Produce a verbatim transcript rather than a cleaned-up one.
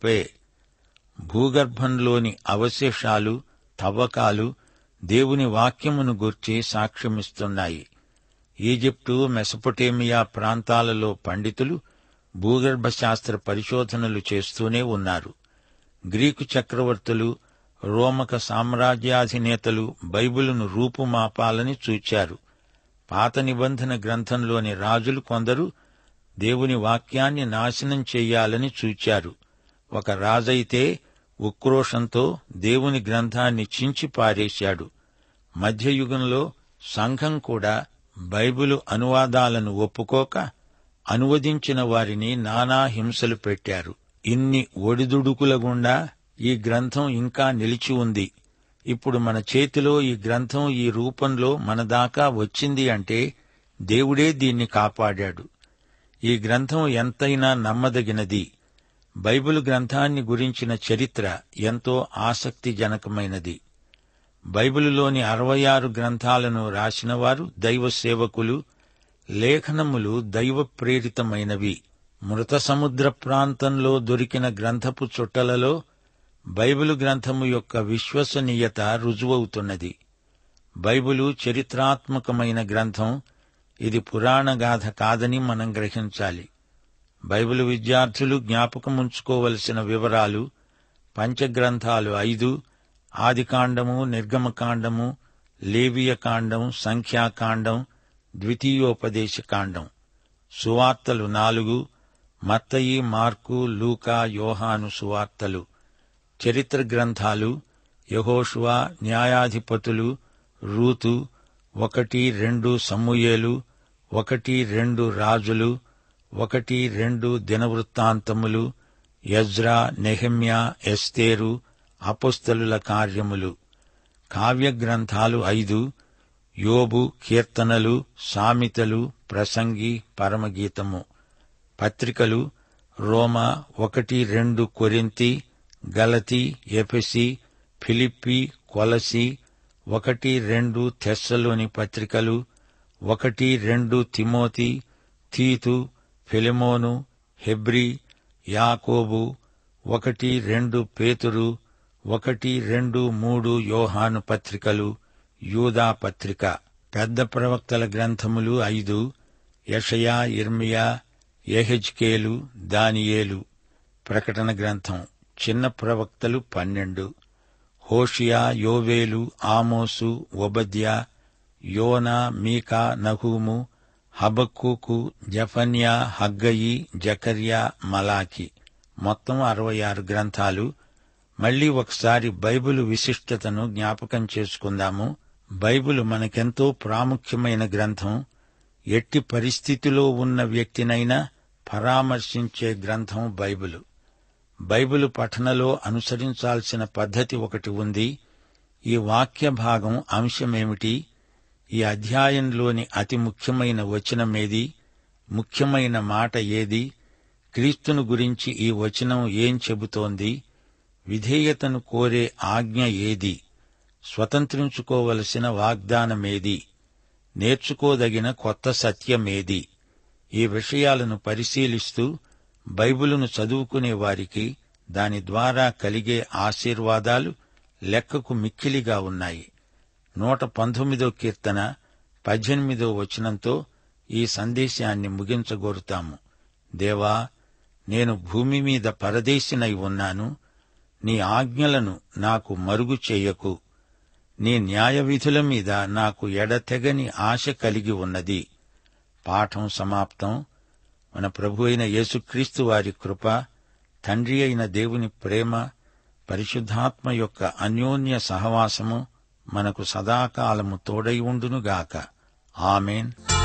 గొప్పే. భూగర్భంలోని అవశేషాలు, తవ్వకాలు దేవుని వాక్యమును గూర్చి సాక్ష్యమిస్తున్నాయి. ఈజిప్టు, మెసొపొటేమియా ప్రాంతాలలో పండితులు భూగర్భ శాస్త్ర పరిశోధనలు చేస్తూనే ఉన్నారు. గ్రీకు చక్రవర్తులు, రోమక సామ్రాజ్యాధినేతలు బైబిలును రూపుమాపాలని చూచారు. పాత నిబంధన గ్రంథంలోని రాజులు కొందరు దేవుని వాక్యాన్ని నాశనం చెయ్యాలని చూచారు. ఒక రాజైతే ఉక్రోషంతో దేవుని గ్రంథాన్ని చించి పారేశాడు. మధ్యయుగంలో సంఘం కూడా బైబిలు అనువాదాలను ఒప్పుకోక అనువదించిన వారిని నానా హింసలు పెట్టారు. ఇన్ని ఒడిదుడుకుల గుండా ఈ గ్రంథం ఇంకా నిలిచి ఉంది. ఇప్పుడు మన చేతిలో ఈ గ్రంథం ఈ రూపంలో మన దాకా వచ్చింది అంటే దేవుడే దీన్ని కాపాడాడు. ఈ గ్రంథం ఎంతైనా నమ్మదగినది. బైబిలు గ్రంథాన్ని గురించిన చరిత్ర ఎంతో ఆసక్తిజనకమైనది. బైబిలులోని అరవై ఆరు గ్రంథాలను రాసినవారు దైవ సేవకులు. లేఖనములు దైవ ప్రేరితమైనవి. మృత సముద్ర ప్రాంతంలో దొరికిన గ్రంథపు చుట్టలలో బైబిలు గ్రంథము యొక్క విశ్వసనీయత రుజువవుతున్నది. బైబిలు చరిత్రాత్మకమైన గ్రంథం. ఇది పురాణగాథ కాదని మనం గ్రహించాలి. బైబిలు విద్యార్థులు జ్ఞాపకముంచుకోవలసిన వివరాలు: పంచగ్రంథాలు ఐదు, ఆదికాండము, నిర్గమకాండము, లేవియకాండం, సంఖ్యాకాండం, ద్వితీయోపదేశకాండం. సువార్తలు నాలుగు: మత్తయి, మార్కు, లూకా, యోహాను సువార్తలు. చరిత్ర గ్రంథాలు: యెహోషువ, న్యాయాధిపతులు, రూతు, ఒకటి రెండు సమూయేలు, ఒకటి రెండు రాజులు, ఒకటి రెండు దినవృత్తాంతములు, ఎజ్రా, నెహెమ్యా, ఎస్తేరు, అపోస్తలుల కార్యములు. కావ్య గ్రంథాలు ఐదు: యోబు, కీర్తనలు, సామెతలు, ప్రసంగి, పరమగీతము. పత్రికలు: రోమా, ఒకటి రెండు కొరింథీ, గలతీ, ఎఫెసీ, ఫిలిప్పీ, కొలసీ, ఒకటి రెండు తెస్సలోని పత్రికలు, ఒకటి రెండు తిమోతి, తీతు, ఫిలెమోను, హెబ్రీ, యాకోబు, ఒకటి రెండు పేతురు, ఒకటి రెండు మూడు యోహాను పత్రికలు, యూదా పత్రిక. పెద్ద ప్రవక్తల గ్రంథములు ఐదు: యెషయా, ఇర్మియా, యెహెజ్కేలు, దానియేలు. ప్రకటన గ్రంథం. చిన్న ప్రవక్తలు పన్నెండు: హోషియా, యోవేలు, ఆమోసు, ఓబద్యా, యోనా, మీకా, నహూము, హబక్కూకు, జెఫన్యా, హగ్గయి, జకర్యా, మలాకి. మొత్తం అరవై ఆరు గ్రంథాలు. మళ్లీ ఒకసారి బైబిలు విశిష్టతను జ్ఞాపకం చేసుకుందాము. బైబిలు మనకెంతో ప్రాముఖ్యమైన గ్రంథం. ఎట్టి పరిస్థితిలో ఉన్న వ్యక్తినైనా పరామర్శించే గ్రంథం బైబిలు. బైబిలు పఠనలో అనుసరించాల్సిన పద్ధతి ఒకటి ఉంది. ఈ వాక్య భాగం అంశమేమిటి? ఈ అధ్యాయంలోని అతి ముఖ్యమైన వచనమేది? ముఖ్యమైన మాట ఏది? క్రీస్తును గురించి ఈ వచనం ఏం చెబుతోంది? విధేయతను కోరే ఆజ్ఞ ఏది? స్వతంత్రించుకోవలసిన వాగ్దానమేది? నేర్చుకోదగిన కొత్త సత్యమేది? ఈ విషయాలను పరిశీలిస్తూ బైబిలును చదువుకునే వారికి దాని ద్వారా కలిగే ఆశీర్వాదాలు లెక్కకు మిక్కిలిగా ఉన్నాయి. నూట పంతొమ్మిదో కీర్తన పద్దెనిమిదో వచనంతో ఈ సందేశాన్ని ముగించగోరుతాము. దేవా, నేను భూమి మీద పరదేశినై ఉన్నాను. నీ ఆజ్ఞలను నాకు మరుగు చేయకు. నీ న్యాయవిధుల మీద నాకు ఎడతెగని ఆశ కలిగి ఉన్నది. పాఠం సమాప్తం. మన ప్రభు అయిన యేసుక్రీస్తు వారి కృప, తండ్రి అయిన దేవుని ప్రేమ, పరిశుద్ధాత్మ యొక్క అన్యోన్య సహవాసము మనకు సదాకాలము తోడై ఉండునుగాక. ఆమేన్.